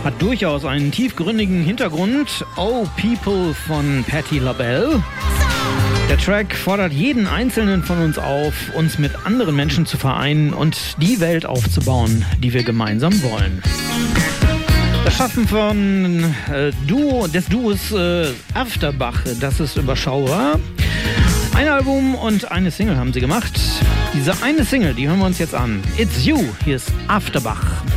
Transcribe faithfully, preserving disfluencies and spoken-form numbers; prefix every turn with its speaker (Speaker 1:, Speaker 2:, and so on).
Speaker 1: Hat durchaus einen tiefgründigen Hintergrund. Oh People von Patti LaBelle. Der Track fordert jeden Einzelnen von uns auf, uns mit anderen Menschen zu vereinen und die Welt aufzubauen, die wir gemeinsam wollen. Das Schaffen von äh, Duo, des Duos äh, Afterbach, das ist überschaubar. Ein Album und eine Single haben sie gemacht. Diese eine Single, die hören wir uns jetzt an. It's You, hier ist Afterbach.